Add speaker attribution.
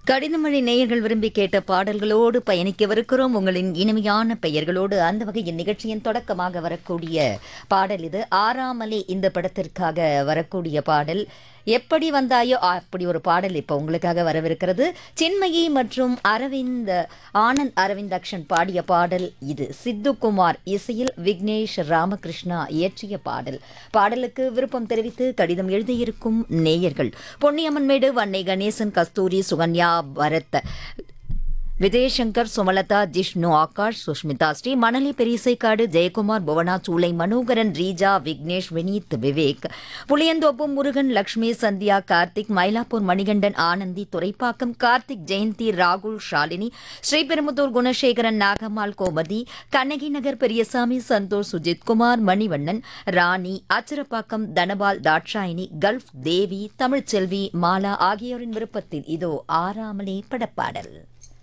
Speaker 1: கடிதமழை நேயர்கள் விரும்பி கேட்ட பாடல்களோடு பயணிக்கவிருக்கிறோம். உங்களின் இனிமையான பெயர்களோடு அந்த வகையின் நிகழ்ச்சியின் தொடக்கமாக வரக்கூடிய பாடல் இது. ஆறாமலே இந்த படத்திற்காக வரக்கூடிய பாடல். எப்படி வந்தாயோ அப்படி ஒரு பாடல் இப்போ உங்களுக்காக வரவிருக்கிறது. சின்மயி மற்றும் ஆனந்த் அரவிந்தாக்ஷன் பாடிய பாடல் இது. சித்துக்குமார் இசையில் விக்னேஷ் ராமகிருஷ்ணா இயற்றிய பாடல். பாடலுக்கு விருப்பம் தெரிவித்து கடிதம் எழுதியிருக்கும் நேயர்கள்: பொன்னியம்மன்மேடு, வன்னை கணேசன், கஸ்தூரி, சுகன்யா, பரத், விஜயசங்கர், சுமலதா, ஜிஷ்ணு, ஆகாஷ், சுஷ்மிதா ஸ்ரீ, மணலி, பெரிசைக்காடு, ஜெயக்குமார், புவனா, சூளை, மனோகரன், ரீஜா, விக்னேஷ், வினீத், விவேக், புளியந்தோப்பு, முருகன், லக்ஷ்மி, சந்தியா, கார்த்திக், மயிலாப்பூர், மணிகண்டன், ஆனந்தி, துரைப்பாக்கம், கார்த்திக், ஜெயந்தி, ராகுல், ஷாலினி, ஸ்ரீபெரும்புதூர், குணசேகரன், நாகம்மாள், கோமதி, கண்ணகி நகர், பெரியசாமி, சந்தோஷ், சுஜித்குமார், மணிவண்ணன், ராணி, அச்சரப்பாக்கம், தனபால், தாட்சாயினி, கல்ஃப், தேவி, தமிழ்ச்செல்வி, மாலா ஆகியோரின் விருப்பத்தில் இதோ ஆறாமலே படப்பாடல்.